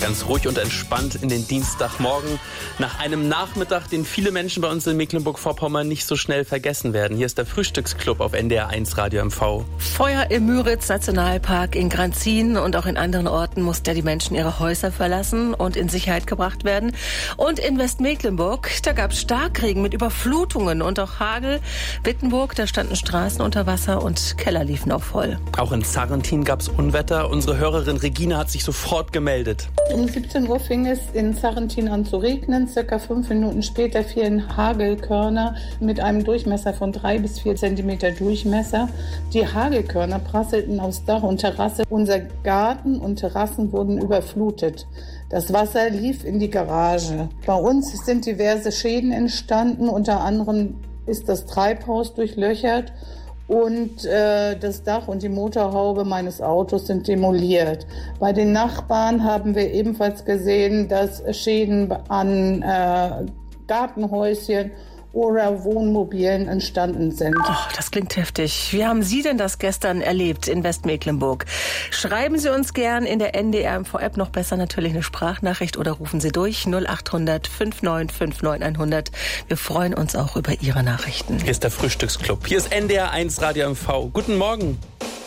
ganz ruhig und entspannt in den Dienstagmorgen nach einem Nachmittag, den viele Menschen bei uns in Mecklenburg-Vorpommern nicht so schnell vergessen werden. Hier ist der Frühstücksclub auf NDR 1 Radio MV. Feuer im Müritz-Nationalpark in Granzin und auch in anderen Orten mussten die Menschen ihre Häuser verlassen und in Sicherheit gebracht werden. Und in Westmecklenburg, da gab es Starkregen mit Überflutungen und auch Hagel. Wittenburg, da standen Straßen unter Wasser und Keller liefen auch voll. Auch in Zarrentin gab es Unwetter. Unsere Hörerin Regina hat sich sofort gemeldet. Um 17 Uhr fing es in Zarrentin an zu regnen. Circa 5 Minuten später fielen Hagelkörner mit einem Durchmesser von 3 bis 4 Zentimeter Durchmesser. Die Hagelkörner prasselten aufs Dach und Terrasse. Unser Garten und Terrassen wurden überflutet. Das Wasser lief in die Garage. Bei uns sind diverse Schäden entstanden. Unter anderem ist das Treibhaus durchlöchert. Und das Dach und die Motorhaube meines Autos sind demoliert. Bei den Nachbarn haben wir ebenfalls gesehen, dass Schäden an Gartenhäuschen oder Wohnmobilen entstanden sind. Oh, das klingt heftig. Wie haben Sie denn das gestern erlebt in Westmecklenburg? Schreiben Sie uns gern in der NDR MV-App, noch besser natürlich eine Sprachnachricht, oder rufen Sie durch 0800 5959 100. Wir freuen uns auch über Ihre Nachrichten. Hier ist der Frühstücksclub. Hier ist NDR 1 Radio MV. Guten Morgen.